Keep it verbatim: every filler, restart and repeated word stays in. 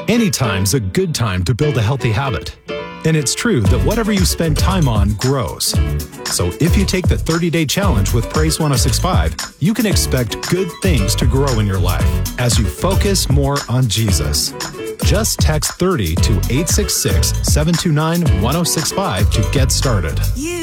Anytime's a good time to build a healthy habit. And it's true that whatever you spend time on grows. So if you take the thirty-day challenge with Praise one oh six point five, you can expect good things to grow in your life as you focus more on Jesus. Just text thirty to eight six six, seven two nine, one oh six five to get started. You